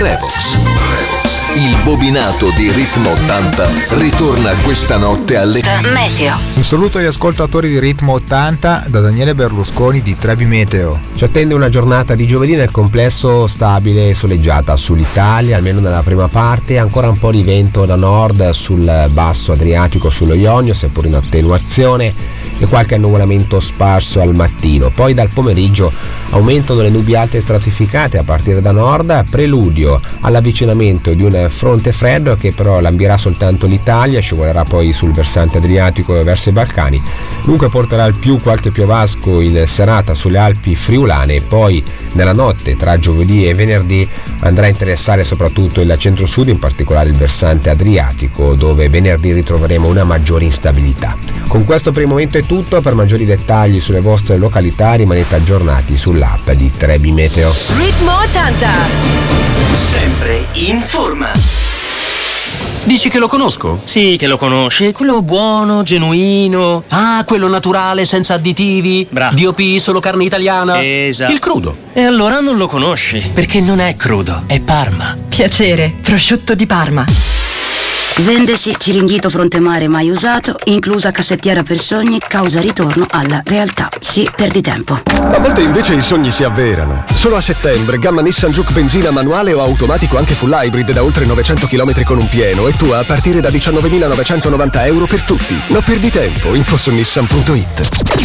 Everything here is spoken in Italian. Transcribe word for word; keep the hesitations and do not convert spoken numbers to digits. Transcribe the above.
Revox. Il bobinato di Ritmo ottanta ritorna questa notte alle Meteo. Un saluto agli ascoltatori di Ritmo ottanta da Daniele Berlusconi di Trebi Meteo. Ci attende una giornata di giovedì nel complesso stabile e soleggiata sull'Italia, almeno nella prima parte, ancora un po' di vento da nord sul basso Adriatico, sullo Ionio, seppur in attenuazione, e qualche annuvolamento sparso al mattino. Poi dal pomeriggio aumento delle nubi alte stratificate a partire da nord, preludio all'avvicinamento di un fronte freddo che però lambirà soltanto l'Italia, scivolerà poi sul versante Adriatico e verso i Balcani. Dunque porterà al più qualche piovasco in serata sulle Alpi friulane e poi nella notte tra giovedì e venerdì andrà a interessare soprattutto il centro-sud, in particolare il versante Adriatico, dove venerdì ritroveremo una maggiore instabilità. Con questo per il momento è tutto. Per maggiori dettagli sulle vostre località rimanete aggiornati sull'app di Trebi Meteo. Ritmo ottanta. Sempre in forma. Dici che lo conosco? Sì, che lo conosci, è quello buono, genuino. Ah, quello naturale, senza additivi. Bravo. D O P, solo carne italiana. Esatto. Il crudo. E allora non lo conosci, perché non è crudo, è Parma. Piacere, prosciutto di Parma. Vendesi Ciringhito Frontemare mai usato, inclusa cassettiera per sogni, causa ritorno alla realtà. Sì, perdi tempo. A volte invece i sogni si avverano. Solo a settembre, gamma Nissan Juke benzina manuale o automatico anche full hybrid da oltre novecento chilometri con un pieno e tua a partire da diciannovemilanovecentonovanta euro per tutti. Non perdi tempo, info su nissan punto it.